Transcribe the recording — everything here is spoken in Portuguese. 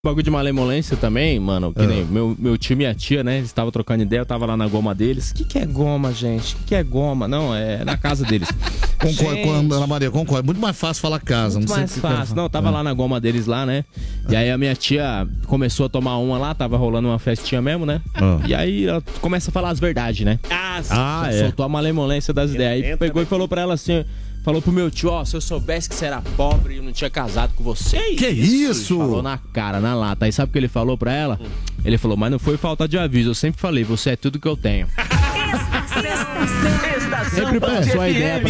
Bagulho de malemolência também, mano, que nem meu tio e minha tia, né, eles estavam trocando ideia, eu tava lá na goma deles. O que é goma, gente? O que é goma? Não, é na casa deles. Concordo, Ana Maria, concordo. Muito mais fácil falar casa. Muito mais fácil. Não, tava lá na goma deles lá, né? E aí a minha tia começou a tomar uma lá, tava rolando uma festinha mesmo, né? E aí ela começa a falar as verdades, né? Soltou a malemolência das ideias. Aí pegou e falou pra ela assim... Falou pro meu tio, se eu soubesse que você era pobre e eu não tinha casado com você... Que isso? Ele falou na cara, na lata. Aí sabe o que ele falou pra ela? Ele falou, mas não foi falta de aviso, eu sempre falei, você é tudo que eu tenho. Sempre passou a ideia pra